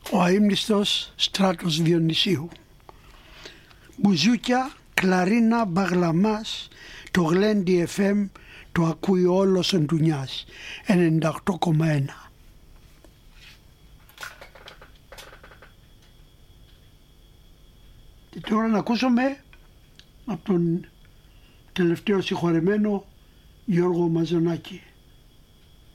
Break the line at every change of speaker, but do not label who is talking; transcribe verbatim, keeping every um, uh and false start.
ο αείμνηστος Στράτος Διονυσίου. Μπουζούκια, κλαρίνα, μπαγλαμάς, το γλέντι εφ εμ το ακούει όλος ο Ντουνιάς, ενενήντα οκτώ κόμμα ένα. Και τώρα να ακούσουμε από τον τελευταίο συγχωρεμένο Γιώργο Μαζονάκη.